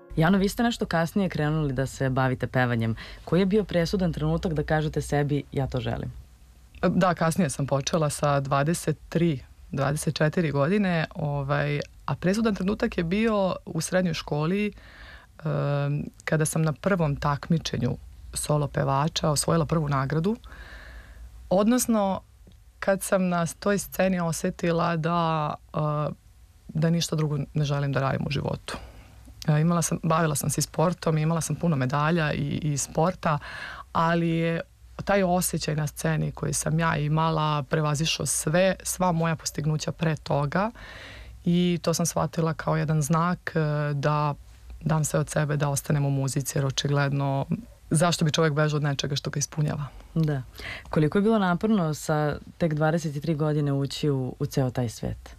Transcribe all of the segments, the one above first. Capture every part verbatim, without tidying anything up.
Jano, vi ste nešto kasnije krenuli da se bavite pevanjem. Koji je bio presudan trenutak da kažete sebi ja to želim? Da, kasnije sam počela sa dvadeset tri, dvadeset četiri godine, ovaj, a presudan trenutak je bio u srednjoj školi um, kada sam na prvom takmičenju solo pevača osvojila prvu nagradu. Odnosno, kad sam na toj sceni osjetila da, uh, da ništa drugo ne želim da radim u životu. Uh, imala sam, bavila sam se i sportom, imala sam puno medalja i, i sporta, ali je taj osjećaj na sceni koji sam ja imala prevazišao sve, sva moja postignuća pre toga i to sam shvatila kao jedan znak da dam sve od sebe da ostanem u muzici, jer očigledno zašto bi čovjek bežao od nečega što ga ispunjava. Da. Koliko je bilo naporno sa tek dvadeset tri godine ući u, u ceo taj svet?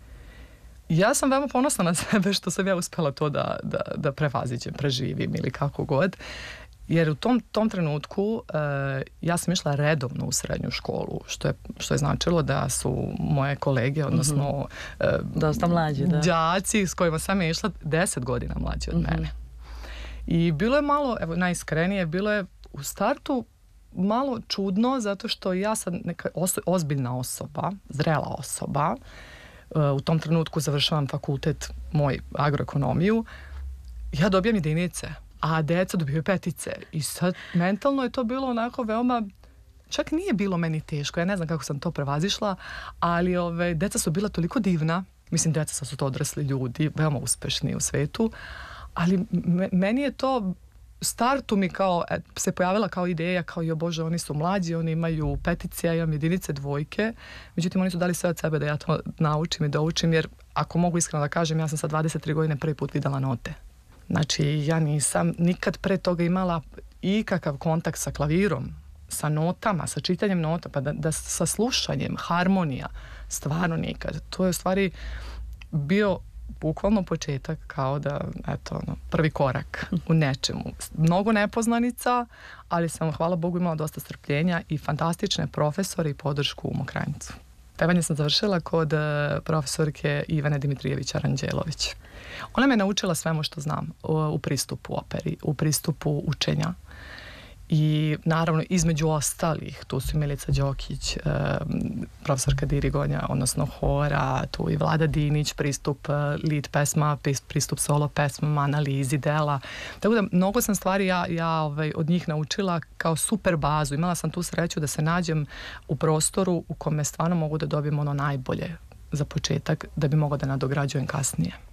Ja sam veoma ponosna na sebe što sam ja uspela to da, da, da prevaziđem, preživim ili kako god. Jer u tom, tom trenutku uh, ja sam išla redovno u srednju školu, što je, što je značilo da su moje kolege, odnosno mm-hmm. uh, dosta mlađi, da. đaci s kojima sam je išla deset godina mlađi od mm-hmm. mene. I bilo je malo, evo najiskrenije, bilo je u startu malo čudno zato što ja sam neka oso, ozbiljna osoba, zrela osoba, uh, u tom trenutku završavam fakultet moj agroekonomiju, ja dobijam jedinice, a deca dobiju petice. I sad mentalno je to bilo onako veoma, čak nije bilo meni teško, ja ne znam kako sam to prevazišla, ali ove, deca su bila toliko divna, mislim deca su to odrasli ljudi, veoma uspešni u svetu, ali me, meni je to startu mi kao, se pojavila kao ideja, kao jo Bože, oni su mlađi, oni imaju petice, ja imam jedinice, dvojke, međutim oni su dali sve od sebe da ja to naučim i doučim, jer ako mogu iskreno da kažem, ja sam sa dvadeset tri godine prvi put videla note. Znači, ja nisam nikad pre toga imala ikakav kontakt sa klavirom, sa notama, sa čitanjem nota, pa da, da sa slušanjem, harmonija, stvarno nikad. To je u stvari bio bukvalno početak kao da, eto, ono, prvi korak u nečemu. Mnogo nepoznanica, ali sam, hvala Bogu, imala dosta strpljenja i fantastične profesore i podršku u Mokranjcu. Pevanje sam završila kod profesorke Ivane Dimitrijević Aranđelović. Ona me naučila svemu što znam u pristupu operi, u pristupu učenja. I naravno između ostalih, tu su Milica Đokić, profesorka dirigonja, odnosno hora, tu i Vlada Dinić, pristup lead pesma, pristup solo pesmama, analizi dela. Tako da mnogo sam stvari ja, ja ovaj, od njih naučila kao super bazu. Imala sam tu sreću da se nađem u prostoru u kome stvarno mogu da dobijem ono najbolje za početak da bi mogla da nadograđujem kasnije.